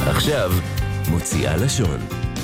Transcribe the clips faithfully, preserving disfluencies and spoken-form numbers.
עכשיו, מוציאה לשון.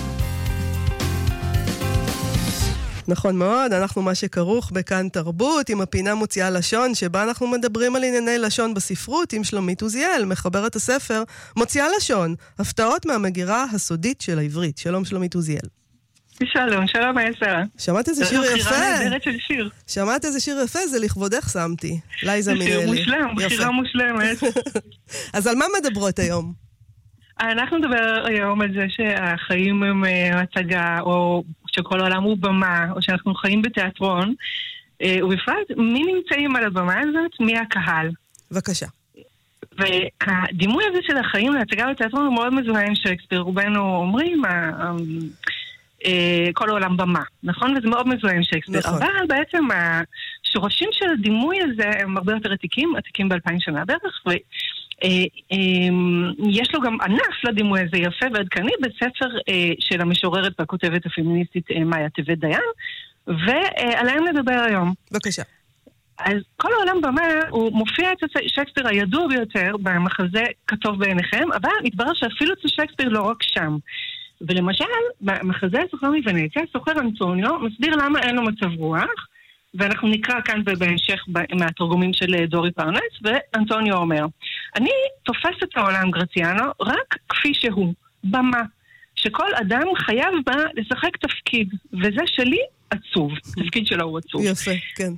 נכון מאוד, אנחנו מה שכרוך בכאן תרבות, עם הפינה מוציאה לשון, שבה אנחנו מדברים על ענייני לשון בספרות, עם שלומית עוזיאל, מחברת הספר מוציאה לשון, הפתעות מהמגירה הסודית של העברית. שלום שלומית עוזיאל. שלום, שלום עשרה. שמעת איזה שיר יפה? בחירה נהדרת של שיר. שמעת איזה שיר יפה? זה לכבודך שמתי. לייזה מינלי. שיר מושלם, בחירה מושלמת. אז על מה מדברות היום? אנחנו נדבר היום על זה שהחיים הם הצגה, או שכל העולם הוא במה, או שאנחנו חיים בתיאטרון, ובפרט, מי נמצאים על הבמה הזאת? מי הקהל? בבקשה. והדימוי הזה של החיים להצגה בתיאטרון הוא מאוד מזוהה עם שייקספיר. רובנו אומרים, כל העולם במה, נכון? וזה מאוד מזוהה עם שייקספיר. נכון. אבל בעצם השורשים של הדימוי הזה הם הרבה יותר עתיקים, עתיקים באלפיים שנה בערך, ו... יש לו גם ענף לדימוי הזה יפה ועדכני בספר של המשוררת והכותבת הפמיניסטית מאיה טבת דיין, ועליהם נדבר היום. בבקשה. אז כל העולם במה הוא מופיע אצל שייקספיר הידוע ביותר במחזה כתוב בעיניכם, אבל מתברר שאפילו אצל שייקספיר לא רק שם. ולמשל, במחזה הסוחר מוונציה, הסוחר אנטוניו מסביר למה אין לו מצב רוח, ואנחנו נקרא כאן ובהמשך מהתרגומים של דורי פרנס, ואנטוניו אומר, אני תופס את העולם גרציאנו רק כפי שהוא, במה, שכל אדם חייב בה לשחק תפקיד, וזה שלי עצוב, תפקיד שלו הוא עצוב. יפה, כן.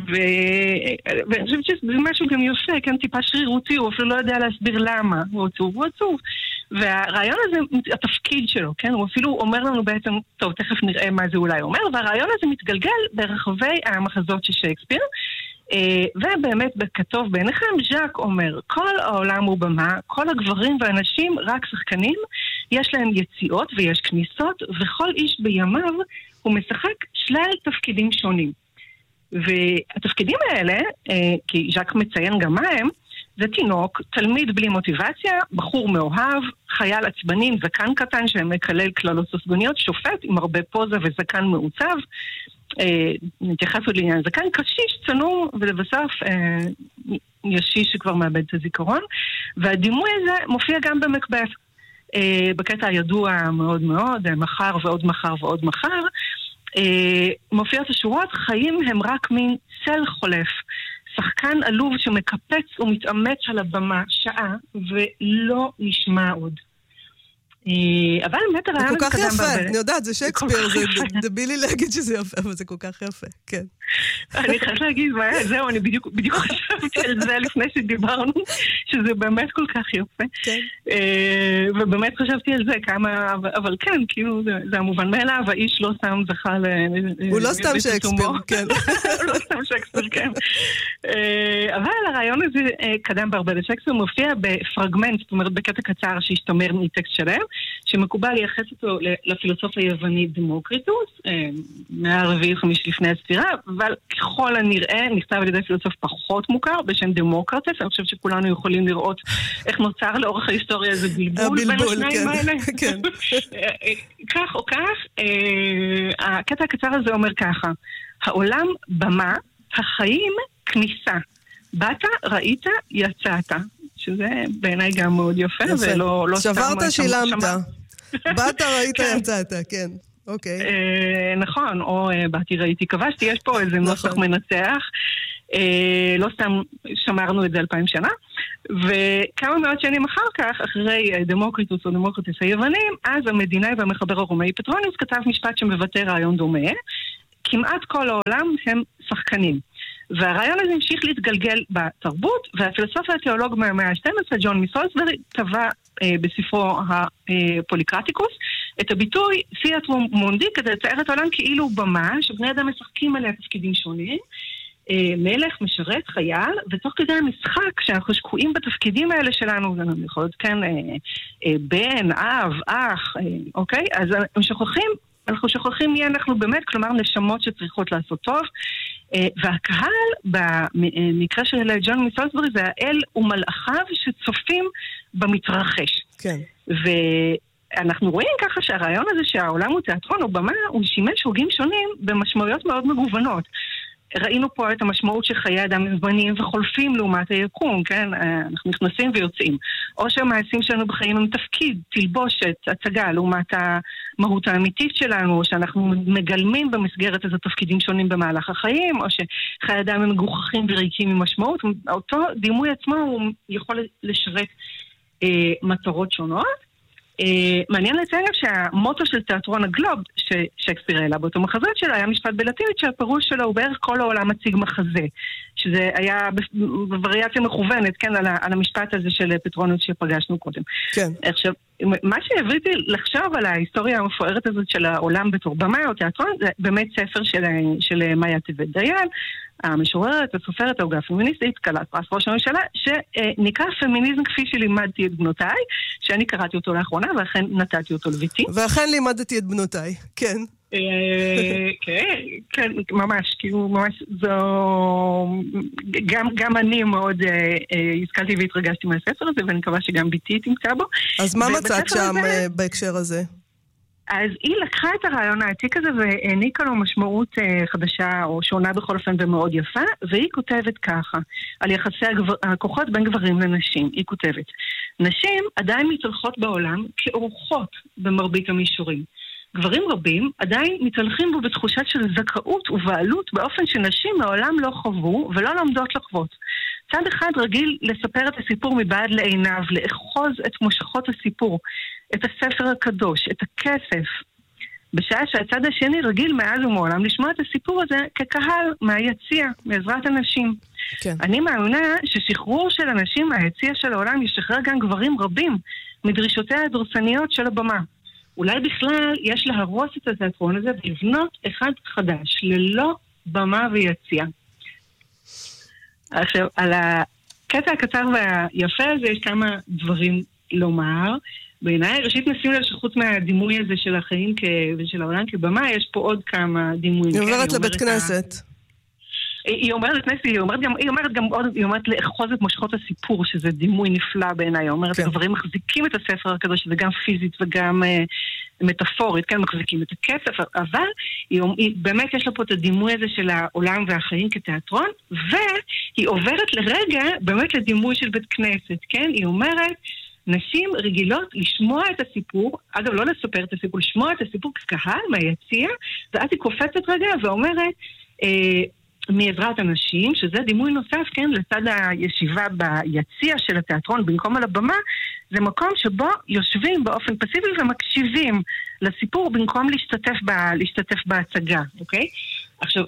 ואני חושבת שזה משהו גם יפה, כן, טיפה שרירותי, הוא אפילו לא יודע להסביר למה הוא עצוב, הוא עצוב. והרעיון הזה, התפקיד שלו, כן, הוא אפילו אומר לנו בעצם, טוב, תכף נראה מה זה אולי אומר, והרעיון הזה מתגלגל ברחבי המחזות של שייקספיר, ובאמת בכתוב בעיניכם, ז'אק אומר, כל העולם הוא במה, כל הגברים והנשים רק שחקנים, יש להם יציאות ויש כניסות, וכל איש בימיו הוא משחק שלל תפקידים שונים. והתפקידים האלה, כי ז'אק מציין גם מה הם, זה תינוק, תלמיד בלי מוטיבציה, בחור מאוהב, חייל עצבני, זקן קטן שמקלל כללות ססגוניות, שופט עם הרבה פוזה וזקן מעוצב, אה, נתייחס עוד לעניין זקן, קשיש, צנום, ולבסוף אה, ישיש שכבר מאבד את הזיכרון, והדימוי הזה מופיע גם במקבץ, אה, בקטע הידוע מאוד מאוד, מחר ועוד מחר ועוד מחר, אה, מופיעות השורות, חיים הם רק מין צל חולף, שחקן עלוב שמקפץ ומתאמץ על הבמה שעה ולא נשמע עוד. אבל באמת הרעיון זה כל כך יפה, אני יודעת, זה שייקספיר, זה דבילי להגיד שזה יפה, אבל זה כל כך יפה, כן. אני חייבת להגיד, זהו, אני בדיוק חשבתי על זה לפני שדיברנו, שזה באמת כל כך יפה. ובאמת חשבתי על זה כמה, אבל כן, כאילו, זה המובן מאליו, האיש לא סתם זכה ל... הוא לא סתם שייקספיר, כן. הוא לא סתם שייקספיר, כן. אבל הרעיון הזה קדם בהרבה, שייקספיר מופיע בפרגמנט, זאת אומרת, בקטע קצר שהשתמר מטקסט שלם, שמקובל לייחס אותו לפילוסוף היווני דמוקריטוס, מהרביעי חמישי לפני הספירה, אבל ככל הנראה נכתב על ידי פילוסוף פחות מוכר, בשם דמוקרטס. אני חושבת שכולנו יכולים לראות איך נוצר לאורך ההיסטוריה איזה בלבול בין השניים האלה. כך או כך, הקטע הקצר הזה אומר ככה, העולם במה, החיים כניסה. באת, ראית, יצאת. שזה בעיניי גם מאוד יפה, ולא לא שברת, שילמת. באת, ראית, יצאת, כן. אוקיי. נכון, או באתי, ראיתי, כבשתי, יש פה איזה נוסח מנצח. לא סתם שמרנו את זה אלפיים שנה. וכמה מאות שנים אחר כך, אחרי דמוקריטוס או דמוקרטס היוונים, אז המדינאי והמחבר הרומאי פטרוניוס כתב משפט שמבטא רעיון דומה. כמעט כל העולם הם שחקנים. והרעיון הזה המשיך להתגלגל בתרבות, והפילוסוף והתיאולוג מהמאה ה-שתים עשרה, ג'ון מסולסברי, טבע אה, בספרו הפוליקרטיקוס, את הביטוי תיאטרו מונדי, כדי לתאר את העולם כאילו במה, שבני אדם משחקים עליה תפקידים שונים, אה, מלך, משרת, חייל, ותוך כדי המשחק, שאנחנו שקועים בתפקידים האלה שלנו, זה יכול להיות כן, אה, אה, בן, אב, אח, אה, אוקיי? אז הם שוכחים, אנחנו שוכחים מי אנחנו באמת, כלומר נשמות שצריכות לעשות טוב, והקהל במקרה של ג'ון מסולסברי זה האל ומלאכיו שצופים במתרחש. כן. ואנחנו רואים ככה שהרעיון הזה שהעולם הוא תיאטרון או במה, הוא שימש הוגים שונים במשמעויות מאוד מגוונות. ראינו פה את המשמעות שחיי אדם זמניים וחולפים לעומת היקום, כן? אנחנו נכנסים ויוצאים. או שהמעשים שלנו בחיים הם תפקיד, תלבושת, הצגה, לעומת המהות האמיתית שלנו, או שאנחנו מגלמים במסגרת איזה תפקידים שונים במהלך החיים, או שחיי אדם הם מגוחכים וריקים ממשמעות. אותו דימוי עצמו הוא יכול לשרת אה, מטרות שונות. Uh, מעניין לציין שהמוטו של תיאטרון הגלוב ששייקספיר העלה באותו מחזות שלו היה משפט בלטינית שהפירוש שלו הוא בערך כל העולם מציג מחזה, שזה היה בווריאציה מכוונת, כן, על, ה, על המשפט הזה של פטרונוס שפגשנו קודם. כן. עכשיו, מה שהבריתי לחשוב על ההיסטוריה המפוארת הזאת של העולם בתור במה או תיאטרון, זה באמת ספר של, של מאיה טבת דיין, המשוררת, הסופרת, ההוגה הפמיניסטית, כלת פרס ראש הממשלה, שנקרא פמיניזם כפי שלימדתי את בנותיי, שאני קראתי אותו לאחרונה, ואכן נתתי אותו לביתי. ואכן לימדתי את בנותיי, כן. כן, כן, ממש, כאילו, ממש זו... גם אני מאוד השכלתי והתרגשתי מהספר הזה, ואני מקווה שגם ביתי תמצא בו. אז מה מצאת שם בהקשר הזה? אז היא לקחה את הרעיון העתיק הזה והעניקה לו משמעות חדשה או שונה בכל אופן ומאוד יפה, והיא כותבת ככה, על יחסי הכוחות בין גברים לנשים. היא כותבת, נשים עדיין מתהלכות בעולם כאורחות במרבית המישורים. גברים רבים עדיין מתהלכים בו בתחושה של זכאות ובעלות באופן שנשים מעולם לא חוו ולא לומדות לחוות. צד אחד רגיל לספר את הסיפור מבעד לעיניו, לאחוז את מושכות הסיפור, את הספר הקדוש, את הכסף. בשעה שהצד השני רגיל מאז ומעולם לשמוע את הסיפור הזה כקהל מהיציע, מעזרת אנשים. כן. אני מאמינה ששחרור של אנשים מהיציע של העולם ישחרר גם גברים רבים מדרישותיה הדורסניות של הבמה. אולי בכלל יש להרוס את התיאטרון הזה ולבנות אחד חדש, ללא במה ויציע. עכשיו, על הקטע הקצר והיפה הזה יש כמה דברים לומר. בעיניי, ראשית נשים לה שחוץ מהדימוי הזה של החיים ושל העולם כבמה, יש פה עוד כמה דימויים. היא עוברת לבית כנסת. היא אומרת לכנסת, היא אומרת גם, היא אומרת גם עוד, היא אומרת לאחוז את מושכות הסיפור, שזה דימוי נפלא בעיניי. היא אומרת, הגברים מחזיקים את הספר הקדוש, וגם פיזית וגם אה, מטאפורית, כן, מחזיקים את הכסף, אבל היא, היא, באמת יש לה פה את הדימוי הזה של העולם והחיים כתיאטרון, והיא עוברת לרגע באמת לדימוי של בית כנסת, כן? היא אומרת, נשים רגילות לשמוע את הסיפור, אגב לא לספר את הסיפור, לשמוע את הסיפור כקהל מהיציע, ואז היא קופצת רגע ואומרת, אה, מעזרת אנשים, שזה דימוי נוסף, כן, לצד הישיבה ביציע של התיאטרון, במקום על הבמה, זה מקום שבו יושבים באופן פסיבי ומקשיבים לסיפור, במקום להשתתף, ב, להשתתף בהצגה, אוקיי? עכשיו,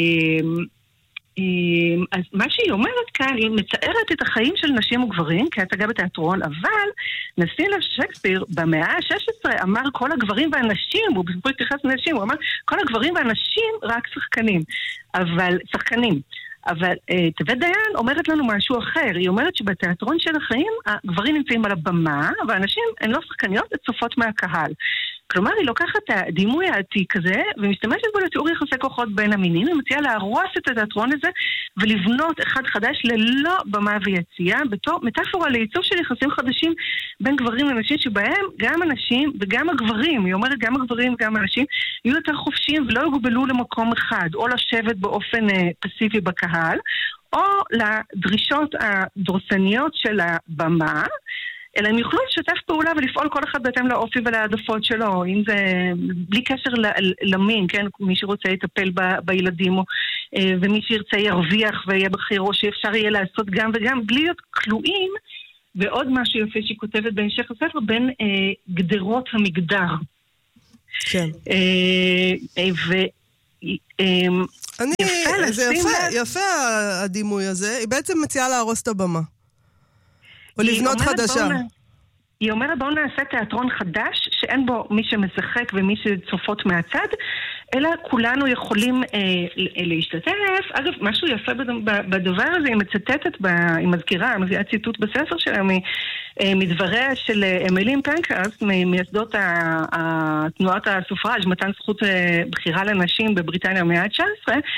אז מה שהיא אומרת כאן, היא מצערת את החיים של נשים וגברים כהצגה בתיאטרון, אבל נשיא שייקספיר במאה ה-שש עשרה אמר כל הגברים והנשים, הוא בסופו התייחס לנשים, הוא אמר כל הגברים והנשים רק שחקנים, אבל שחקנים. אבל טבת דיין אומרת לנו משהו אחר, היא אומרת שבתיאטרון של החיים הגברים נמצאים על הבמה, והנשים הן לא שחקניות, הן צופות מהקהל. כלומר, היא לוקחת את הדימוי העתיק הזה, ומשתמשת בו לתיאור יחסי כוחות בין המינים, היא מציעה להרוס את התיאטרון הזה, ולבנות אחד חדש ללא במה ויציאה, בתור מטאפורה לעיצוב של יחסים חדשים בין גברים לנשים, שבהם גם הנשים וגם הגברים, היא אומרת גם הגברים וגם הנשים, יהיו יותר חופשיים ולא יגובלו למקום אחד, או לשבת באופן אה, פסיבי בקהל, או לדרישות הדורסניות של הבמה, אלא הם יוכלו לשתף פעולה ולפעול כל אחד בהתאם לאופי ולעדפות שלו, אם זה בלי קשר למין, כן? מי שרוצה לטפל ב- בילדים, או, ומי שירצה ירוויח ויהיה בחיר, או שאפשר יהיה לעשות גם וגם, בלי להיות כלואים, ועוד משהו יפה שהיא כותבת בהמשך הספר, בין אה, גדרות המגדר. כן. אה, אה, ו... אה, אני, יפה, זה יפה, יפה הדימוי הזה, היא בעצם מציעה להרוס את הבמה. או לבנות חדשה. היא אומרת, בואו נעשה תיאטרון חדש, שאין בו מי שמשחק ומי שצופות מהצד, אלא כולנו יכולים אה, להשתתף. אגב, משהו יפה בדבר הזה, היא מצטטת, ב, היא מזכירה, מזכירה ציטוט בספר שלה, מדבריה של אמילין פנקרסט, מייסדות תנועת הסופראז', מתן זכות בחירה לנשים בבריטניה במאה ה-תשע עשרה,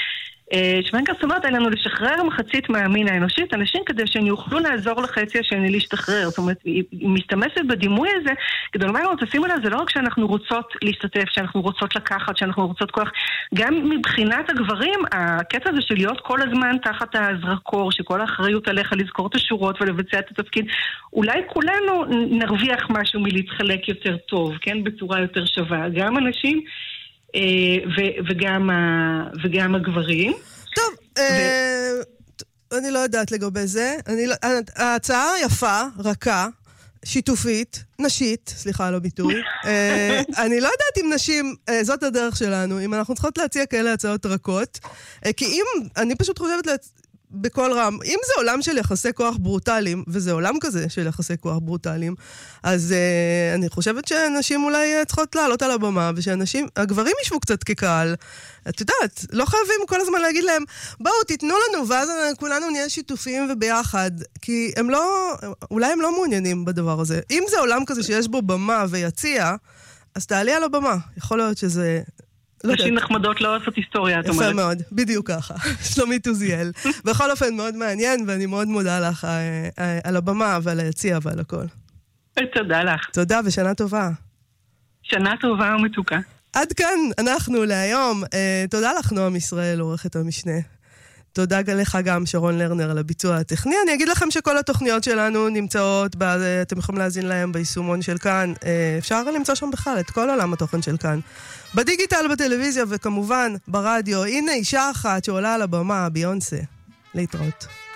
שווינקרס אומרת עלינו לשחרר מחצית מהמין האנושית, אנשים כדי שהם יוכלו לעזור לחצי השני להשתחרר. זאת אומרת, היא מסתמשת בדימוי הזה, כדי לומר לנו, תשימו לה, זה לא רק שאנחנו רוצות להשתתף, שאנחנו רוצות לקחת, שאנחנו רוצות כוח, גם מבחינת הגברים, הקטע הזה של להיות כל הזמן תחת הזרקור, שכל האחריות עליך לזכור את השורות ולבצע את התפקיד, אולי כולנו נרוויח משהו מלהתחלק יותר טוב, כן? בצורה יותר שווה. גם אנשים וגם, וגם הגברים. טוב, אני לא יודעת לגבי זה. ההצעה יפה, רכה, שיתופית, נשית, סליחה על הביטוי. אני לא יודעת אם נשים, זאת הדרך שלנו, אם אנחנו צריכות להציע כאלה הצעות רכות, כי אם, אני פשוט חושבת בכל רם, אם זה עולם של יחסי כוח ברוטליים, וזה עולם כזה של יחסי כוח ברוטליים, אז uh, אני חושבת שאנשים אולי צריכות לעלות על הבמה, ושאנשים, הגברים ישבו קצת כקהל. את יודעת, לא חייבים כל הזמן להגיד להם, בואו תיתנו לנו, ואז כולנו נהיה שיתופים וביחד, כי הם לא, אולי הם לא מעוניינים בדבר הזה. אם זה עולם כזה שיש בו במה ויציע, אז תעלי על הבמה. יכול להיות שזה... נשים נחמדות לא עושות היסטוריה, את אומרת. יפה מאוד, בדיוק ככה. שלומית עוזיאל. בכל אופן מאוד מעניין, ואני מאוד מודה לך על הבמה ועל היציע ועל הכל. תודה לך. תודה ושנה טובה. שנה טובה ומתוקה. עד כאן אנחנו להיום. תודה לך נועם ישראל, עורכת המשנה. תודה לך גם שרון לרנר על הביצוע הטכני. אני אגיד לכם שכל התוכניות שלנו נמצאות, אתם יכולים להזין להם ביישומון של כאן. אפשר למצוא שם בכלל את כל עולם התוכן של כאן. בדיגיטל, בטלוויזיה וכמובן ברדיו. הנה אישה אחת שעולה על הבמה, ביונסה. להתראות.